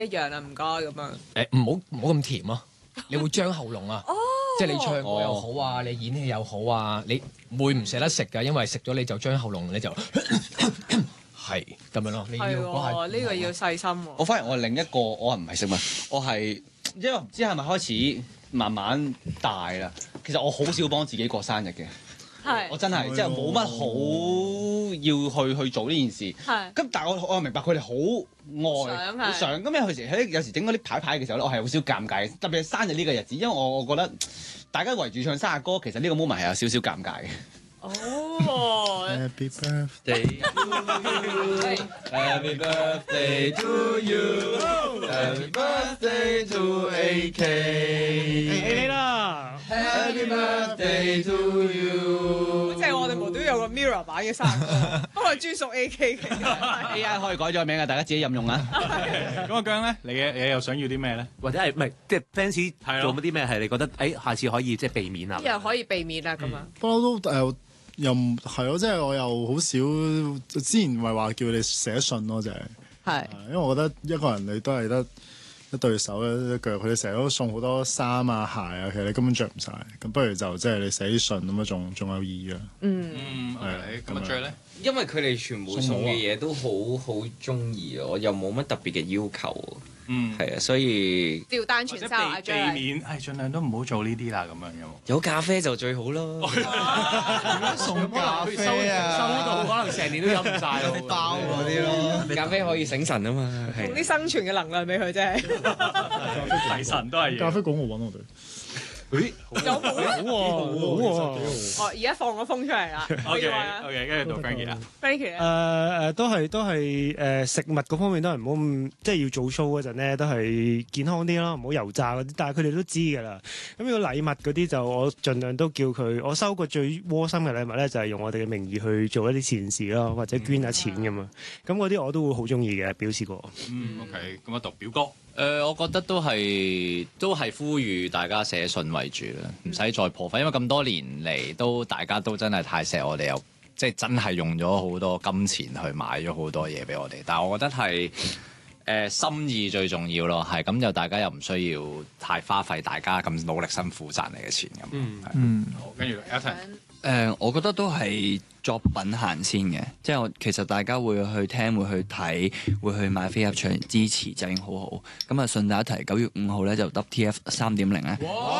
一樣啊，唔該咁樣。 唔好咁甜啊！你會張喉嚨啊！即係你唱歌又好啊，你演戲又好啊，你會唔捨得食㗎，因為食咗你就張喉嚨，你就係咁樣咯。你要係呢個要細心喎。 我反而我另一個我唔係食物，我係因為唔知係咪開始慢慢大啦。其實我好少幫自己過生日嘅。我真係即係冇乜好要去做呢件事。咁但係我又明白佢哋好愛好想。咁有時整嗰啲牌嘅時候咧，我係好少尷尬嘅，特別係生日呢個日子，因為我覺得大家圍住唱生日歌，其實呢個 moment 係有少少尷尬嘅。 Happy birthday Happy birthday to you Happy birthday to AK 你啦 Happy birthday to you 即係我哋無端有個 Mirror 版嘅生日歌，不過專屬 AK 嘅 AI 可以改咗名嘅，大家自己任用啊。 咁阿姜咧，你又想要啲咩咧？ 或者係唔係即係 fans 做啲咩係你覺得下次可以即係避免啊？ 又可以避免啊咁啊！ 不嬲都又唔係咯，即係我又好少。之前唔係話叫你寫信咯，就係因為我覺得一個人你都係得一對手一腳，佢哋成日都送好多衫啊鞋啊，其實你根本着唔晒。咁不如就即係你寫啲信咁啊，仲有意義啊。 係咁啊，最咧， 因為佢哋全部送嘅嘢都好中意啊，我又冇乜特別嘅要求。係啊，所以照單全收啊， 避免盡量都唔好做呢啲啦，咁樣有咖啡就最好咯。 送咖啡啊， 收到可能成年都飲唔晒啲包嗰啲咯。 咖啡可以醒神啊嘛， 送啲生存嘅能量俾佢啫。 提神都係咖啡廣告揾我哋。 有冇好而家放個風出嚟啦。 OK，跟住到 Frankie 啦。 Frankie 都係食物嗰方面都係唔好咁，即係要做 show 嗰陣咧，都係健康啲咯，唔好油炸嗰啲。但係佢哋都知㗎啦。咁如果禮物嗰啲就我盡量都叫佢，我收過最窩心嘅禮物咧，就係用我哋嘅名義去做一啲善事咯，或者捐下錢咁啊。咁嗰啲我都會好中意嘅，表示過。 OK，咁啊讀表哥。 我覺得都係呼籲大家寫信為主啦，唔使再破費，因為咁多年嚟大家都真係太錫我哋，又即係真係用咗好多金錢去買咗好多嘢俾我哋。但係我覺得係心意最重要咯，係咁就大家又唔需要太花費大家咁努力辛苦賺嚟嘅錢咁。 好，跟住 Elton。 我覺得都係作品行先嘅，即係其實大家會去聽、會去睇、會去買飛入場支持就已經好好。咁啊，順帶一提，9月5號咧就 WTF 3.0咧，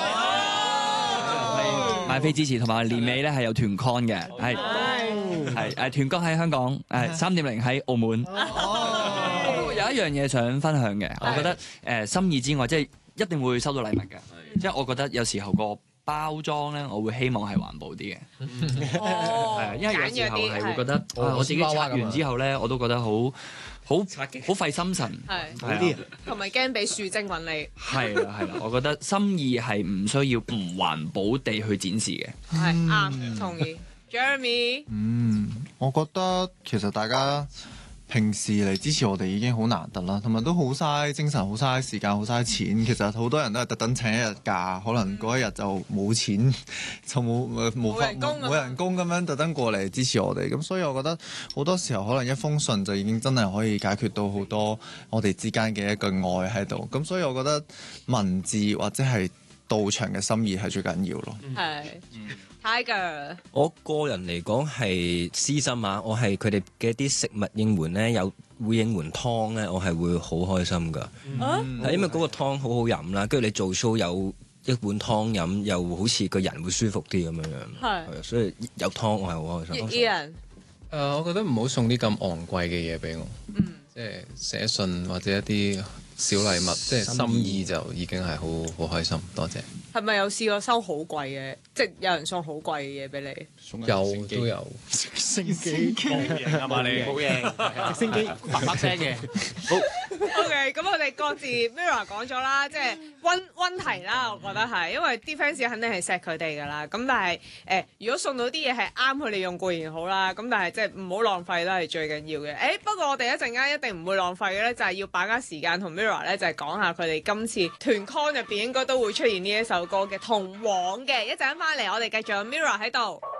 買飛支持，同埋年尾咧係有團 con 嘅，係團 con 喺香港，3.0喺澳門。有一樣嘢想分享嘅，我覺得心意之外，即係一定會收到禮物嘅，即係我覺得有時候個包裝咧，我會希望係環保啲嘅，因為有時候係會覺得我自己拆完之後咧，我都覺得好費心神，係同埋驚俾樹精揾你。 係啦，我覺得心意係唔需要唔環保地去展示嘅。 係啱，同意。Jeremy， 我覺得其實大家平時嚟支持我哋已經好難得啦，同埋都好嘥精神、好嘥時間、好嘥錢。其實好多人都係特登請一日假，可能嗰一日就冇錢，就冇人工咁樣特登過嚟支持我哋。咁所以我覺得好多時候可能一封信就已經真係可以解決到好多我哋之間嘅一個愛喺度。咁所以我覺得文字或者係到場嘅心意係最緊要咯。 係。Tiger， 我個人嚟講係私心啊，我係佢哋嘅啲食物應援咧，有會應援湯咧，我係會好開心噶。係因為嗰個湯好好飲啦，跟住你做 show 有一碗湯飲，又好似個人會舒服啲咁樣樣。係，所以有湯我係好開心。 Ian， 我覺得唔好送啲咁昂貴嘅嘢俾我，即係寫信或者一啲小禮物，即係心意就已經係好開心。多謝。 係咪有試過收好貴嘅？即係有人送好貴嘅嘢俾你？ 有都有。 直升機冇型啊嘛你， 冇型， 直升機啪啪聲嘅。好 OK，咁我哋各自 Mirror 講咗啦，即係溫題啦，我覺得係，因為啲 fans 肯定係錫佢哋噶啦。咁但係如果送到啲嘢係啱佢哋用固然好啦，咁但係即係唔好浪費都係最緊要嘅。不過我哋一陣間一定唔會浪費嘅咧，就係要把握時間同 Mirror 咧，就係講下佢哋今次團 con 入邊應該都會出現呢一首歌嘅同往嘅。一陣間翻嚟，我哋繼續有 Mirror 喺度。